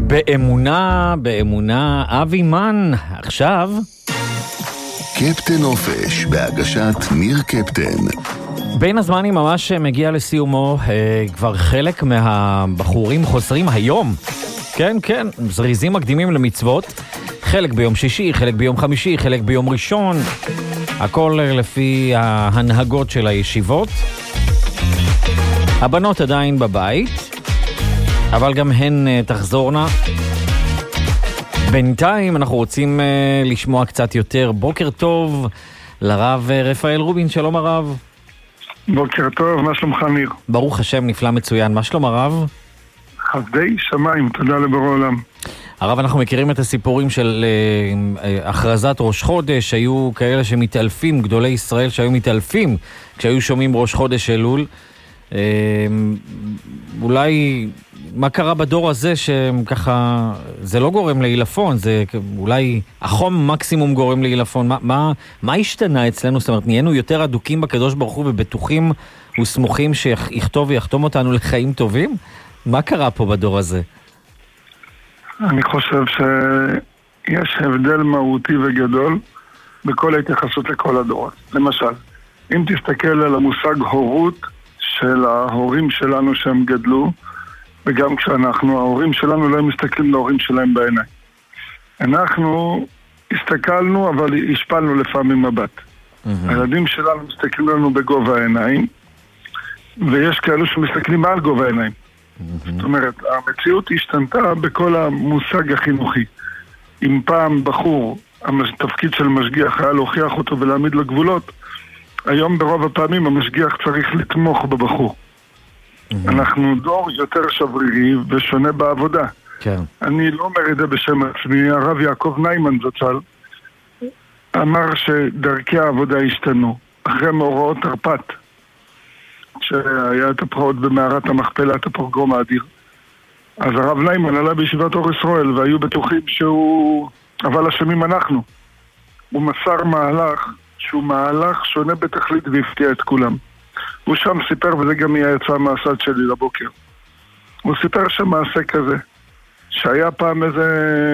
באמונה, אבי מן, עכשיו קפטן אופש, בהגשת ניר קפטן. בין הזמנים ממש מגיע לסיומו, כבר חלק מהבחורים חוזרים היום. כן, זריזים מקדימים למצוות. חלק ביום שישי, חלק ביום חמישי, חלק ביום ראשון. הכל לפי ההנהגות של הישיבות. הבנות עדיין בבית, אבל גם הן תחזורנה. בינתיים אנחנו רוצים לשמוע קצת יותר. בוקר טוב לרב רפאל רובין, שלום הרב. בוקר טוב, מה שלומך ניר? ברוך השם, נפלא מצוין. מה שלום הרב? חסדי שמיים, תודה לבורא עולם. הרב, אנחנו מכירים את הסיפורים של הכרזת ראש חודש. היו כאלה שמתעלפים, גדולי ישראל שהיו מתעלפים כשהיו שומעים ראש חודש אלול. אולי מה קרה בדור הזה שככה זה לא גורם להילפון, זה אולי החום מקסימום גורם להילפון. מה השתנה אצלנו? זאת אומרת, נהיינו יותר אדוקים בקדוש ברוך הוא ובטוחים וסמוכים שיכתוב ויחתום אותנו לחיים טובים? מה קרה פה בדור הזה? אני חושב שיש הבדל מהותי וגדול בכל ההתייחסות לכל הדורות. למשל, אם תסתכל על המושג הורות של ההורים שלנו שהם גדלו, וגם כשאנחנו, ההורים שלנו לא מסתכלים להורים שלהם בעיניים. אנחנו הסתכלנו, אבל השפלנו לפעמים מבט. הילדים שלנו מסתכלים לנו בגובה העיניים, ויש כאלו שמסתכלים מעל גובה העיניים. זאת אומרת, המציאות השתנתה בכל המושג החינוכי. אם פעם בחור, התפקיד של משגיח היה להוכיח אותו ולהעמיד לו גבולות, היום ברוב הפעמים המשגיח צריך לתמוך בבחור. אנחנו דור יותר שברירי ושונה בעבודה. כן. אני לא אומר את זה בשם עצמי, הרב יעקב ניימן זצ"ל אמר שדרכי העבודה השתנו אחרי מאורעות תרפ"ט, שהיה את הפרעות במערת המכפלה, את הפוגרום האדיר. אז הרב ניימן עלה בישיבת אור ישראל והיו בטוחים שהוא אבל אשמים אנחנו. הוא מסר מהלך שהוא מהלך שונה בתכלית והפתיע את כולם. הוא שם סיפר, וזה גם יצא מהסד שלי לבוקר, הוא סיפר שם מעשה כזה, שהיה פעם איזה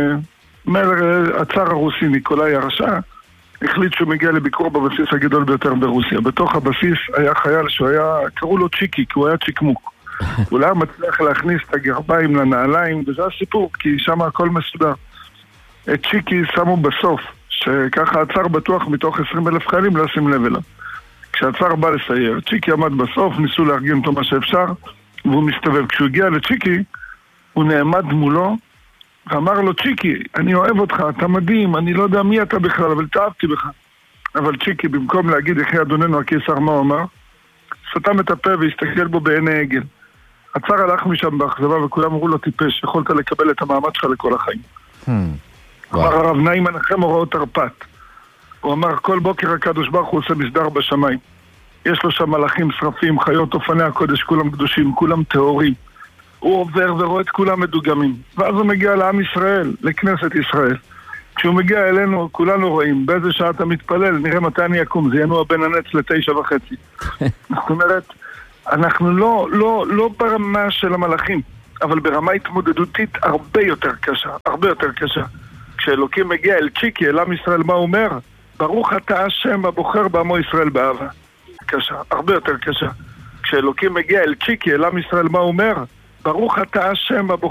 הצאר הרוסי ניקולאי הרשע, החליט שהוא מגיע לביקור בבסיס הגדול ביותר ברוסיה. בתוך הבסיס היה חייל קראו לו צ'יקי, כי הוא היה צ'יקמוק. הוא לא מצליח להכניס את הגרביים לנעליים, וזה הסיפור, כי שם הכל מסודר. את צ'יקי שמו בסוף, שככה הצאר בטוח מתוך 20,000 חיילים לא שים לב אליו. כשהצאר בא לסייר, צ'יקי עמד בסוף, ניסו לארגן אותו מה שאפשר, והוא מסתובב. כשהוא הגיע לצ'יקי, הוא נעמד מולו, ואמר לו, צ'יקי, אני אוהב אותך, אתה מדהים, אני לא יודע מי אתה בכלל, אבל תאהבתי בך. אבל צ'יקי, במקום להגיד, יחי אדוננו הקיסר, מה הוא אמר? סתם את הפה והסתכל בו בעיני עגל. הצאר הלך משם באכזבה, וכולם אמרו לו, טיפש, יכולת לקבל את המעמד שלך לכל החיים. אמר הרב ניימן אחרי מאורעות תרפ"ט. הוא אמר, כל בוקר הקדוש ברוך הוא עושה מסדר בשמיים. יש לו שם מלאכים, שרפים, חיות, אופני הקודש, כולם קדושים, כולם טהורים. הוא עובר ורואה את כולם מדוגמים. ואז הוא מגיע לעם ישראל, לכנסת ישראל. כשהוא מגיע אלינו, כולנו רואים, באיזה שעה אתה מתפלל, נראה מתי אני אקום, זה ינוע בין הנץ 9:30. זאת אומרת, אנחנו לא ברמה של המלאכים, אבל ברמה התמודדותית הרבה יותר קשה, הרבה יותר קשה. כשאלוקים מגיע אל צ'יקי, אל עם ישראל, מה הוא אומר? ברוך אתה השם הבוחר בעמו ישראל באהבה. קשה, הרבה יותר קשה. כשאלוקים מגיע אל צ'יקי, אל עם ישראל, מה הוא אומר? ברוך אתה השם הבוחר